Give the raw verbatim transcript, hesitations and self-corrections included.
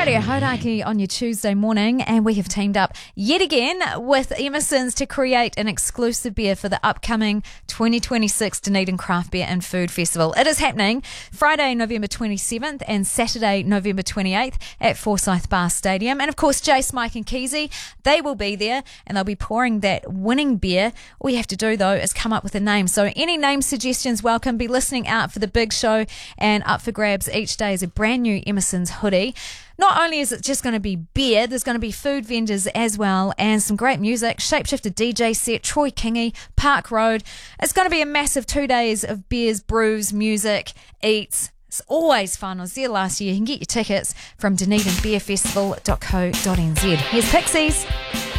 Radio Hauraki on your Tuesday morning, and we have teamed up yet again with Emerson's to create an exclusive beer for the upcoming twenty twenty-six Dunedin Craft Beer and Food Festival. It is happening Friday, November twenty-seventh and Saturday, November twenty-eighth at Forsyth Bar Stadium. And of course, Jace, Mike and Keezy, they will be there and they'll be pouring that winning beer. All you have to do though is come up with a name. So any name suggestions welcome. Be listening out for the big show, and up for grabs each day is a brand new Emerson's hoodie. Not only is it just going to be beer, there's going to be food vendors as well and some great music. Shapeshifter D J set, Troy Kingy, Park Road. It's going to be a massive two days of beers, brews, music, eats. It's always fun. I was there last year. You can get your tickets from dunedin beer festival dot co dot n z. Here's Pixies.